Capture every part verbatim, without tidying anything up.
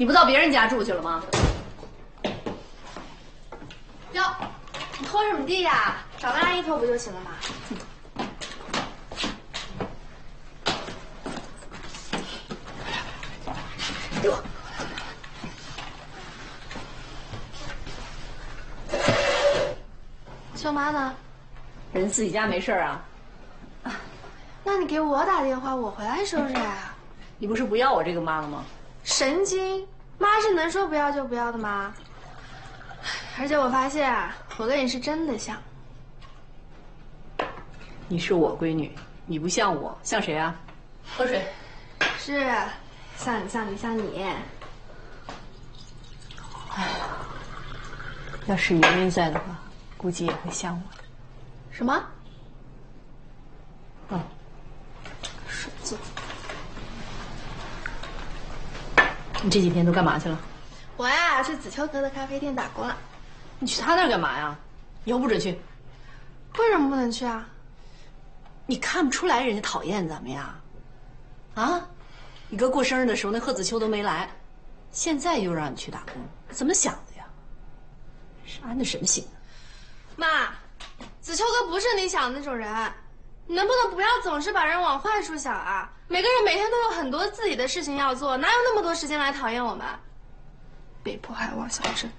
你不到别人家住去了吗？ 哟，你拖什么地呀？找个阿姨拖不就行了吗？ 给我。 舅妈呢？ 人自己家没事啊。 啊，那你给我打电话，我回来收拾呀。 你不是不要我这个妈了吗？ 神经！妈是能说不要就不要的吗？而且我发现啊，我跟你是真的像。 你是我闺女，你不像我，像谁啊？喝水。 是，像你像你像你。 哎呀，要是圆圆在的话，估计也会像我。 什么？ 嗯， 手机。 你这几天都干嘛去了？ 我呀，去子秋哥的咖啡店打工了。 你去他那儿干嘛呀？以后不准去。 为什么不能去啊？ 你看不出来人家讨厌咱们呀？啊，你哥过生日的时候，那贺子秋都没来，现在又让你去打工，怎么想的呀？是安的什么心啊？ 妈，子秋哥不是你想的那种人，你能不能不要总是把人往坏处想啊？每个人每天都有很多自己的事情要做，哪有那么多时间来讨厌我们？被迫害汪小珍。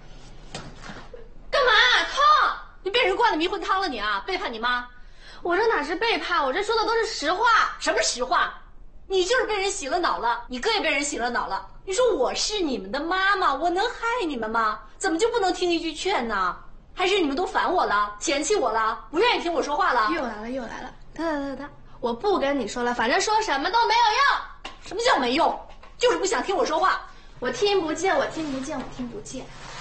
干嘛？痛！ 你被人灌的迷魂汤了你啊？背叛你妈？ 我这哪是背叛，我这说的都是实话。 什么实话？你就是被人洗了脑了，你哥也被人洗了脑了。你说我是你们的妈妈，我能害你们吗？怎么就不能听一句劝呢？还是你们都烦我了，嫌弃我了，不愿意听我说话了？ 又来了又来了！得得得得，我不跟你说了，反正说什么都没有用。 什么叫没用？就是不想听我说话。 我听不见，我听不见，我听不见。